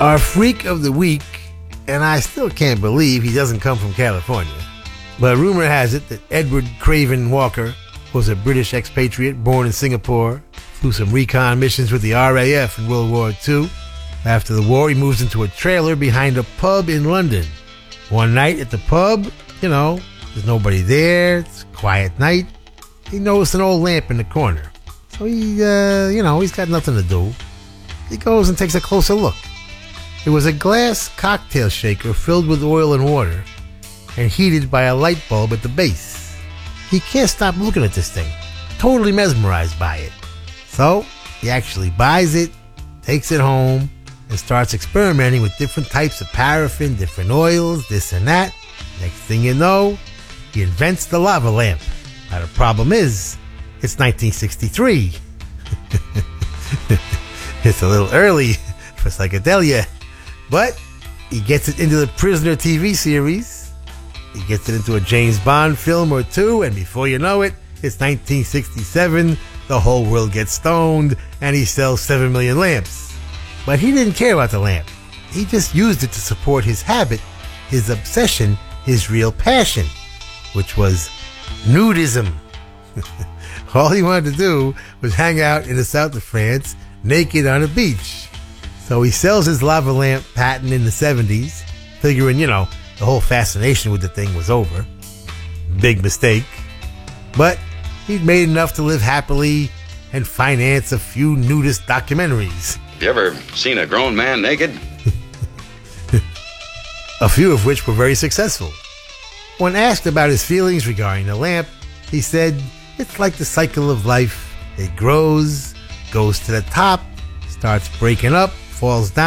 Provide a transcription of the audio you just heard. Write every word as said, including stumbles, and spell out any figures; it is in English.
Our freak of the week, and I still can't believe he doesn't come from California, but rumor has it that Edward Craven Walker was a British expatriate born in Singapore, flew some recon missions with the R A F in World War Two. After the war, he moves into a trailer behind a pub in London. One night at the pub, you know, there's nobody there, it's a quiet night. He noticed an old lamp in the corner. So he, uh, you know, he's got nothing to do. He goes and takes a closer look. It was a glass cocktail shaker filled with oil and water and heated by a light bulb at the base. He can't stop looking at this thing, totally mesmerized by it. So he actually buys it, takes it home, and starts experimenting with different types of paraffin, different oils, this and that. Next thing you know, he invents the lava lamp. Now the problem is, it's nineteen sixty-three. It's a little early for psychedelia. But he gets it into the Prisoner T V series. He gets it into a James Bond film or two, and before you know it, it's nineteen sixty-seven. The whole world gets stoned, and he sells seven million lamps. But he didn't care about the lamp. He just used it to support his habit, his obsession, his real passion, which was nudism. All he wanted to do was hang out in the south of France, naked on a beach. So he sells his lava lamp patent in the seventies, figuring, you know, the whole fascination with the thing was over. Big mistake. But he'd made enough to live happily and finance a few nudist documentaries. You ever seen a grown man naked? A few of which were very successful. When asked about his feelings regarding the lamp, he said, "It's like the cycle of life. It grows, goes to the top, starts breaking up, falls down.